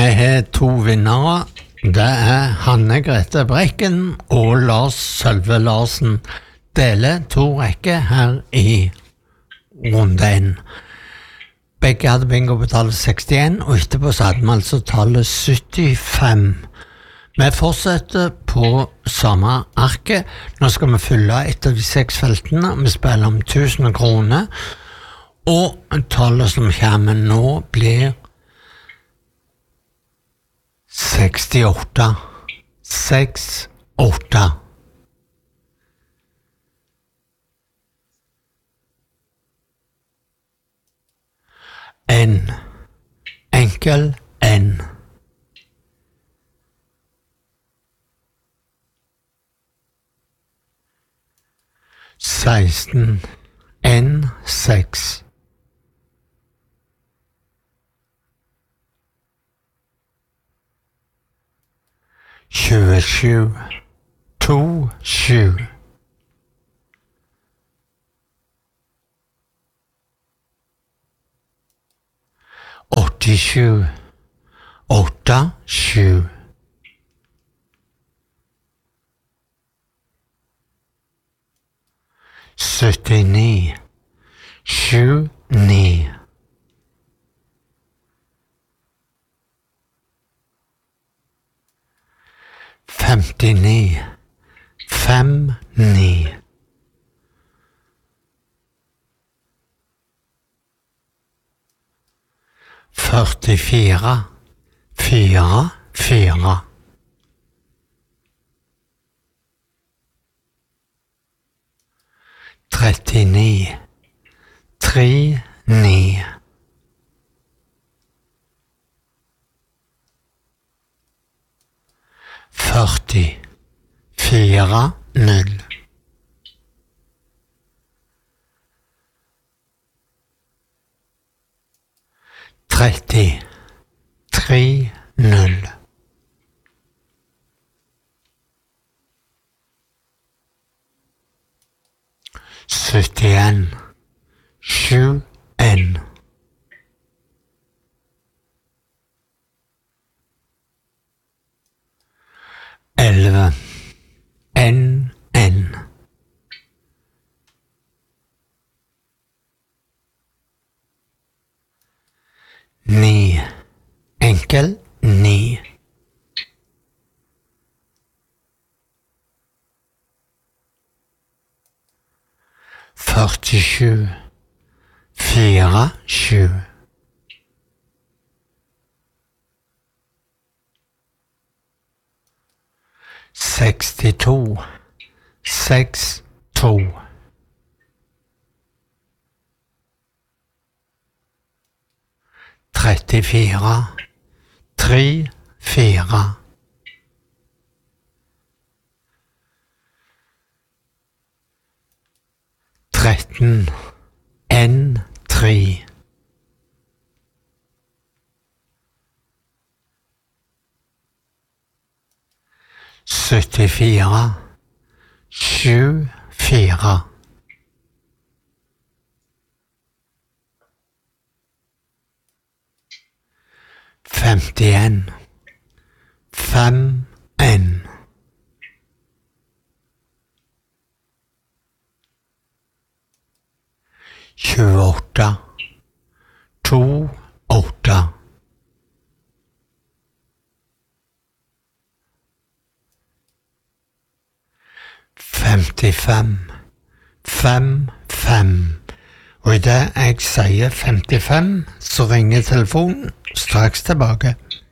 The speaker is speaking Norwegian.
har to vinnere. Det Hanne Grete Brekken og Lars Sølve Larsen. Deler to rekker her i runde 1. Begge hadde bingo på tallet 61, og etterpå så hadde vi altså tallet 75. Vi fortsetter på samme arket. Nå skal vi fylle et av de 6 feltene. Vi spiller om 1000 kroner. Og tallet som kommer nå blir 68. 68. N. Enkel N. N6. 27. 27. 87. 87. 79. 79. 59. 59. 44. 44. 39. 39. 40. 40. 30. 30. 71. 71. 11. N. 9. Enkel 9. 47. 47. 62. 62. 34. 34. 13. N. 3. 74. 74. 51. 51. 28. 28. 55. 55. Og i det jeg sier 55, så ringer telefonen straks tilbake.